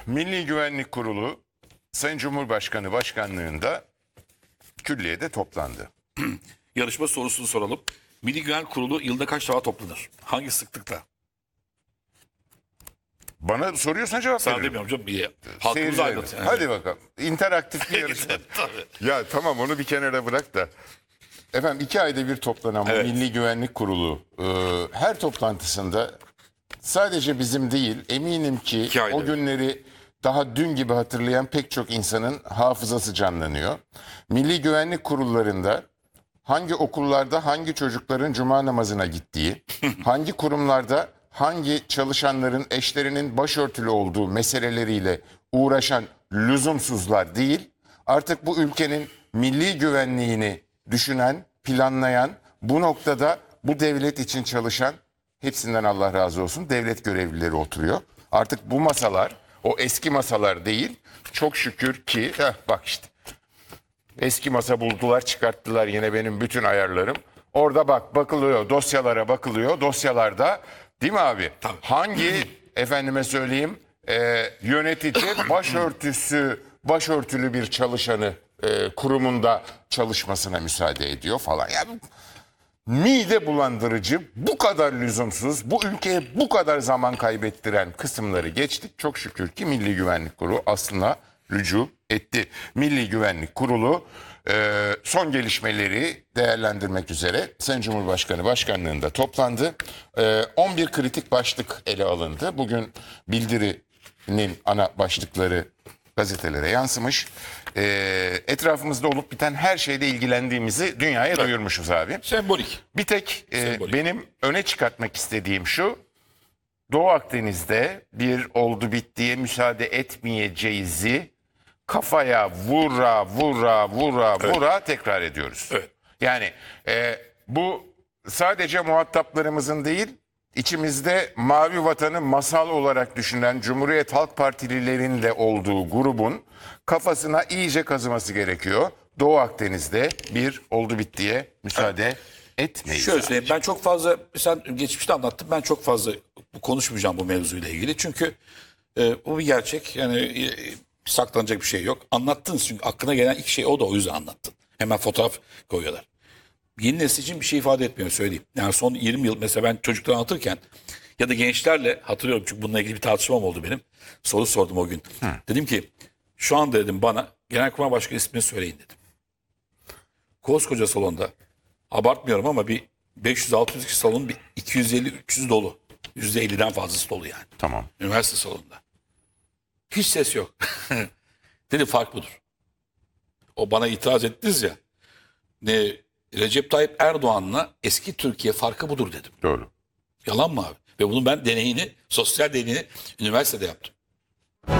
Milli Güvenlik Kurulu Sayın Cumhurbaşkanı başkanlığında külliyede toplandı. Yarışma sorusunu soralım. Milli Güvenlik Kurulu yılda kaç defa toplanır? Hangi sıklıkta? Bana soruyorsan cevap Sana veririm. demiyorum canım. Halkımıza Seyircilerine. aydın. Yani. Hadi bakalım. İnteraktif bir yarışma. Tabii. Ya tamam, onu bir kenara bırak da. Efendim 2 ayda bir toplanan bu Evet. Milli Güvenlik Kurulu her toplantısında sadece bizim değil, eminim ki 2 ayda o bir. günleri daha dün gibi hatırlayan pek çok insanın hafızası canlanıyor. Milli Güvenlik Kurullarında hangi okullarda hangi çocukların cuma namazına gittiği, hangi kurumlarda hangi çalışanların eşlerinin başörtülü olduğu meseleleriyle uğraşan lüzumsuzlar değil, artık bu ülkenin milli güvenliğini düşünen, planlayan, bu noktada bu devlet için çalışan, hepsinden Allah razı olsun, devlet görevlileri oturuyor. Artık bu masalar o eski masalar değil, çok şükür ki bak işte eski masa buldular, çıkarttılar yine benim bütün ayarlarım. Orada bakılıyor, dosyalara bakılıyor. Dosyalarda değil mi abi? Tabii. Hangi efendime söyleyeyim yönetici başörtülü bir çalışanı kurumunda çalışmasına müsaade ediyor falan. Yani mide bulandırıcı, bu kadar lüzumsuz, bu ülkeye bu kadar zaman kaybettiren kısımları geçtik. Çok şükür ki Milli Güvenlik Kurulu aslında rücu etti. Milli Güvenlik Kurulu son gelişmeleri değerlendirmek üzere Sayın Cumhurbaşkanı başkanlığında toplandı. 11 kritik başlık ele alındı. Bugün bildirinin ana başlıkları gazetelere yansımış. Etrafımızda olup biten her şeyde ilgilendiğimizi dünyaya duyurmuşuz abi. Sembolik. Bir tek Sembolik. benim öne çıkartmak istediğim şu: Doğu Akdeniz'de bir oldu bittiye müsaade etmeyeceğizi kafaya vura tekrar ediyoruz. Evet. Yani bu sadece muhataplarımızın değil, içimizde mavi vatanı masal olarak düşünen Cumhuriyet Halk Partililerin de olduğu grubun kafasına iyice kazıması gerekiyor. Doğu Akdeniz'de bir oldu bittiye müsaade etmeyiz. Şöyle söyleyeyim, ben çok fazla, sen geçmişte anlattın, ben çok fazla konuşmayacağım bu mevzuyla ilgili. Çünkü bu bir gerçek, yani saklanacak bir şey yok. Anlattın çünkü aklına gelen ilk şey o, da o yüzden anlattın. Hemen fotoğraf koyuyorlar. Yeni nesil için bir şey ifade etmiyor, söyleyeyim. Yani son 20 yıl mesela ben çocuklara anlatırken ya da gençlerle hatırlıyorum, çünkü bununla ilgili bir tartışmam oldu benim. Soru sordum o gün. Dedim ki şu anda dedim bana Genelkurmay Başkanı ismini söyleyin dedim. Koskoca salonda, abartmıyorum ama bir 500-600 kişi salonun bir 250-300 dolu. %50'den fazlası dolu yani. Tamam. Üniversite salonunda. Hiç ses yok. Dedi fark budur. O bana itiraz ettiniz ya. Ne Recep Tayyip Erdoğan'la eski Türkiye farkı budur dedim. Doğru. Yalan mı abi? Ve bunun ben deneyini, sosyal deneyini üniversitede yaptım.